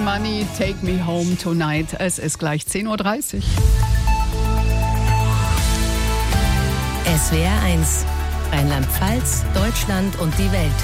Money, Take Me Home Tonight. Es ist gleich 10:30 Uhr. SWR 1, Rheinland-Pfalz, Deutschland und die Welt.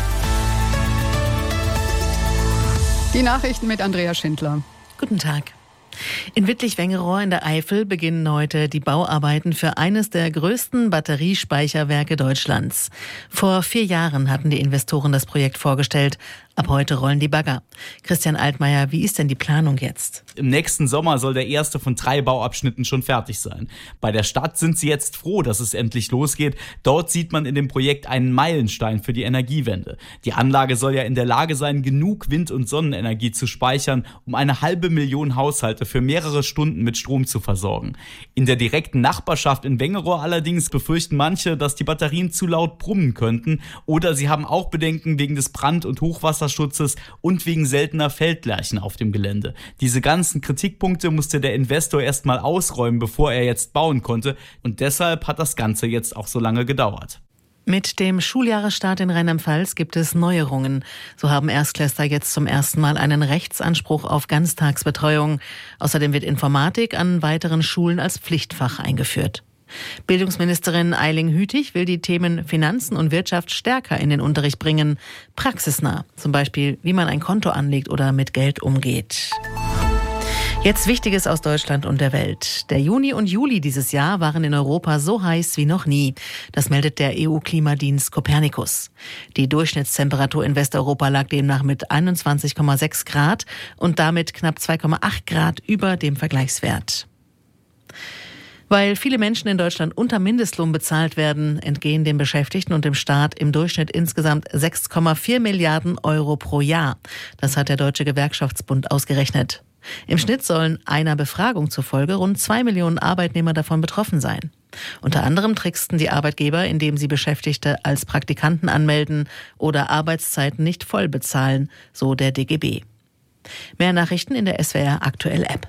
Die Nachrichten mit Andrea Schindler. Guten Tag. In Wittlich-Wengerohr in der Eifel beginnen heute die Bauarbeiten für eines der größten Batteriespeicherwerke Deutschlands. Vor 4 Jahren hatten die Investoren das Projekt vorgestellt. Ab heute rollen die Bagger. Christian Altmaier, wie ist denn die Planung jetzt? Im nächsten Sommer soll der erste von 3 Bauabschnitten schon fertig sein. Bei der Stadt sind sie jetzt froh, dass es endlich losgeht. Dort sieht man in dem Projekt einen Meilenstein für die Energiewende. Die Anlage soll ja in der Lage sein, genug Wind- und Sonnenenergie zu speichern, um 500.000 Haushalte für mehrere Stunden mit Strom zu versorgen. In der direkten Nachbarschaft in Wengerohr allerdings befürchten manche, dass die Batterien zu laut brummen könnten, oder sie haben auch Bedenken wegen des Brand- und Hochwasserschutzes und wegen seltener Feldlerchen auf dem Gelände. Diese ganzen Kritikpunkte musste der Investor erstmal ausräumen, bevor er jetzt bauen konnte, und deshalb hat das Ganze jetzt auch so lange gedauert. Mit dem Schuljahresstart in Rheinland-Pfalz gibt es Neuerungen. So haben Erstklässler jetzt zum ersten Mal einen Rechtsanspruch auf Ganztagsbetreuung. Außerdem wird Informatik an weiteren Schulen als Pflichtfach eingeführt. Bildungsministerin Eiling Hütig will die Themen Finanzen und Wirtschaft stärker in den Unterricht bringen. Praxisnah, zum Beispiel wie man ein Konto anlegt oder mit Geld umgeht. Jetzt Wichtiges aus Deutschland und der Welt. Der Juni und Juli dieses Jahr waren in Europa so heiß wie noch nie. Das meldet der EU-Klimadienst Copernicus. Die Durchschnittstemperatur in Westeuropa lag demnach mit 21,6 Grad und damit knapp 2,8 Grad über dem Vergleichswert. Weil viele Menschen in Deutschland unter Mindestlohn bezahlt werden, entgehen dem Beschäftigten und dem Staat im Durchschnitt insgesamt 6,4 Milliarden Euro pro Jahr. Das hat der Deutsche Gewerkschaftsbund ausgerechnet. Im Schnitt sollen einer Befragung zufolge rund 2 Millionen Arbeitnehmer davon betroffen sein. Unter anderem tricksten die Arbeitgeber, indem sie Beschäftigte als Praktikanten anmelden oder Arbeitszeiten nicht voll bezahlen, so der DGB. Mehr Nachrichten in der SWR Aktuell App.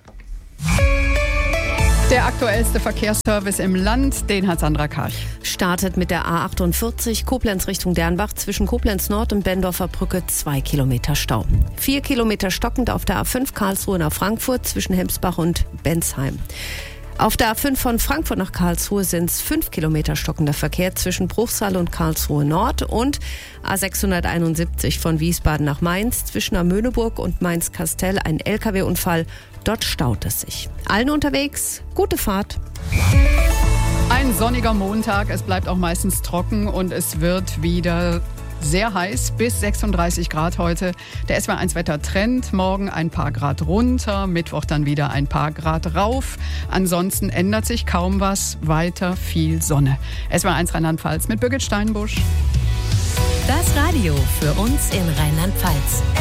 Der aktuellste Verkehrsservice im Land, den hat Sandra Karch. Startet mit der A48 Koblenz Richtung Dernbach zwischen Koblenz Nord und Bendorfer Brücke 2 Kilometer Stau. 4 Kilometer stockend auf der A5 Karlsruhe nach Frankfurt zwischen Hemsbach und Bensheim. Auf der A5 von Frankfurt nach Karlsruhe sind es 5 Kilometer stockender Verkehr zwischen Bruchsal und Karlsruhe Nord und A671 von Wiesbaden nach Mainz zwischen Amöneburg und Mainz-Kastell ein LKW-Unfall. Dort staut es sich. Allen unterwegs, gute Fahrt. Ein sonniger Montag, es bleibt auch meistens trocken und es wird wieder sehr heiß, bis 36 Grad heute. Der SWR 1 Wettertrend, morgen ein paar Grad runter, Mittwoch dann wieder ein paar Grad rauf. Ansonsten ändert sich kaum was, weiter viel Sonne. SWR 1 Rheinland-Pfalz mit Birgit Steinbusch. Das Radio für uns in Rheinland-Pfalz.